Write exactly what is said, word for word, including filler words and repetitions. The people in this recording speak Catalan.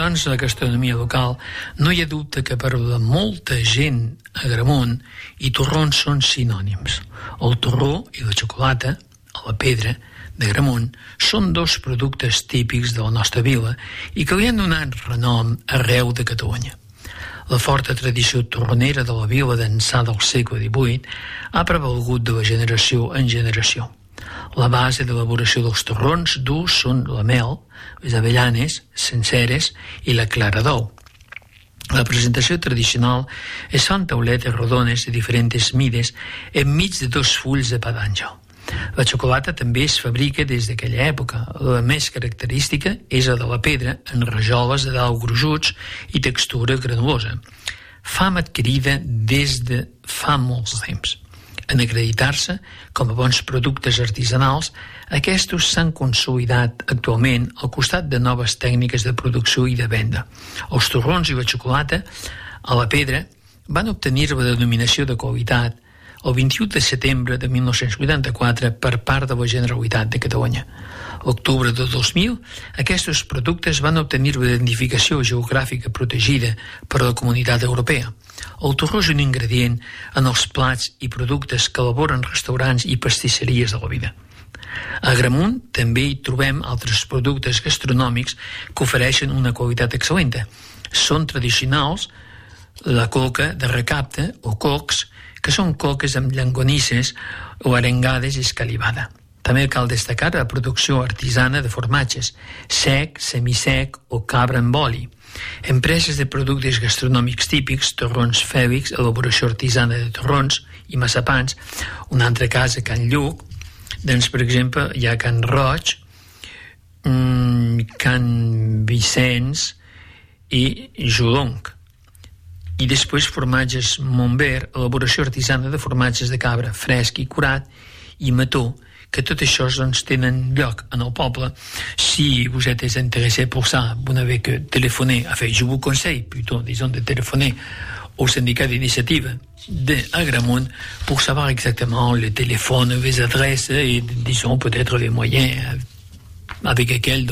amants de la gastronomia local, no hi ha dubte que per a molta gent a Agramunt i torrons són sinònims. El torró i la xocolata, a la pedra, d'Agramunt, són dos productes típics de la nostra vila i que li han donat renom arreu de Catalunya. La forta tradició torronera de la vila d'ençà del segle divuit ha prevalgut de la generació en generació. La base d'elaboració dels torrons durs són la mel, les avellanes senceres i la clara d'ou. La presentació tradicional es fa en tauletes rodones de diferents mides enmig de dos fulls de pa d'àngel. La xocolata també es fabrica des d'aquella època. La més característica és la de la pedra, en rajoles de dalt gruixuts i textura granulosa. Fam adquirida des de fa molts temps. En acreditar-se com a bons productes artesanals, aquests s'han consolidat actualment al costat de noves tècniques de producció i de venda. Els torrons i la xocolata a la pedra van obtenir la denominació de qualitat el vint-i-u de setembre de mil nou-cents vuitanta-quatre per part de la Generalitat de Catalunya. L'octubre de dos mil, aquests productes van obtenir la identificació geogràfica protegida per la Comunitat Europea. El torró és un ingredient en els plats i productes que elaboren restaurants i pastisseries de la vida. A Agramunt també hi trobem altres productes gastronòmics que ofereixen una qualitat excel·lent. Són tradicionals la coca de recapte o cocs, que són coques amb llangonisses o arengades i escalivada. També cal destacar la producció artesana de formatges, sec, semisec o cabra amb oli. Empreses de productes gastronòmics típics, torrons fèbics, elaboració artesana de torrons i massapans. Un altre cas a Can Lluc, doncs, per exemple, hi ha Can Roig, Can Vicenç i Jolonc. I després formatges Montbert, elaboració artesana de formatges de cabra fresc i curat, i mató, que tot això doncs, tenen lloc en el poble. Si vous êtes intéressé pour ça, vous n'avez que téléphoner, enfin, je vous conseille plutôt, disons, de téléphoner au syndicat d'initiative d'Agramunt pour savoir exactement le téléphone, les adresses et, disons, peut-être les moyens avec lesquels